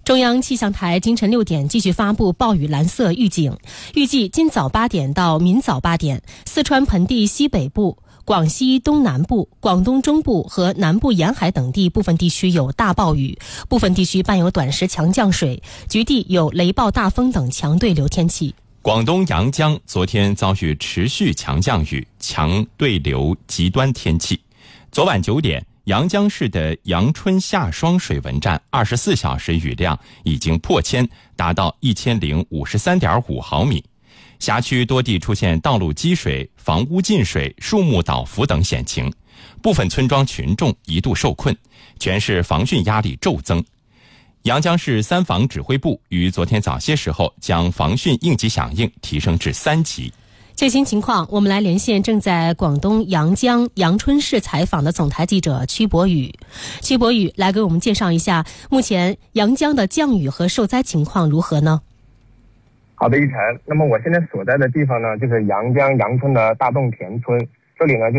中央气象台今晨6点继续发布暴雨蓝色预警，预计今早8点到明早8点，四川盆地西北部、广西东南部、广东中部和南部沿海等地部分地区有大暴雨，部分地区伴有短时强降水，局地有雷暴大风等强对流天气。 广东阳江昨天遭遇持续强降雨、强对流极端天气。昨晚9点，阳江市的阳春夏双水文站24小时雨量已经破千，达到1053.5毫米。辖区多地出现道路积水、房屋进水、树木倒伏等险情，部分村庄群众一度受困，全市防汛压力骤增。阳江市三防指挥部于昨天早些时候将防汛应急响应提升至3级。 最新情况，我们来连线正在广东阳江阳春市采访的总台记者曲博宇。曲博宇来给我们介绍一下目前阳江的降雨和受灾情况如何呢？ 好的，一晨。那么我现在所在的地方呢，就是阳江阳春的大洞田村，这里呢